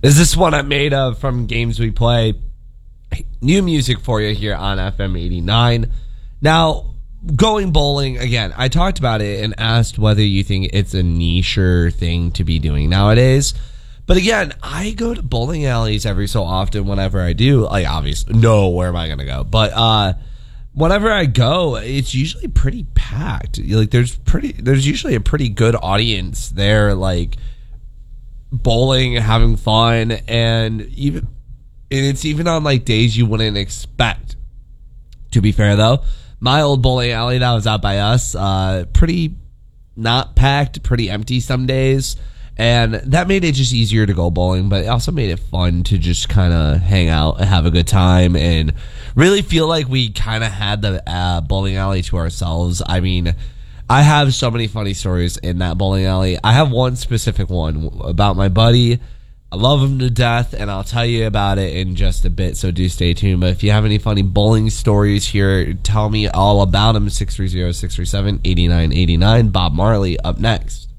is this one I made of from games we play. New music for you here on FM 89. Now, going bowling, again, I talked about it and asked whether you think it's a niche-er thing to be doing nowadays. But again, I go to bowling alleys every so often whenever I do. Like, obviously, no, where am I going to go? But whenever I go, it's usually pretty packed. Like, there's usually a pretty good audience there, like, bowling, having fun, and it's even on, like, days you wouldn't expect. To be fair, though, my old bowling alley that was out by us, pretty not packed, pretty empty some days. And that made it just easier to go bowling, but it also made it fun to just kind of hang out and have a good time and really feel like we kind of had the bowling alley to ourselves. I mean, I have so many funny stories in that bowling alley. I have one specific one about my buddy. I love him to death, and I'll tell you about it in just a bit, so do stay tuned. But if you have any funny bowling stories here, tell me all about them. 630-637-8989. Bob Marley up next.